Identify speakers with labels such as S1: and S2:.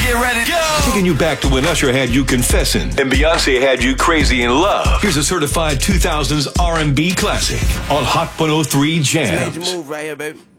S1: get ready to go.
S2: Taking you back to when Usher had you confessing and Beyonce had you crazy in love. Here's a certified 2000s R&B classic on Hot 103 Jams.
S1: Move right here, baby.